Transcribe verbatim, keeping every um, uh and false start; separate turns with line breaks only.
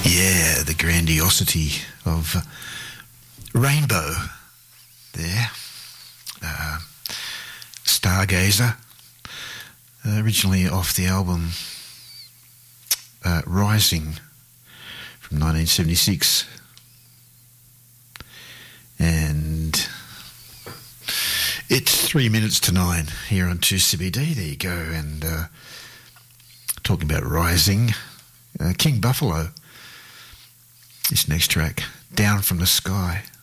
Yeah, the grandiosity of uh, Rainbow there. Uh, Stargazer, uh, originally off the album uh, Rising from nineteen seventy-six. And it's three minutes to nine here on two C B D. There you go. And uh, talking about Rising, uh, King Buffalo. This next track, Down from the Sky.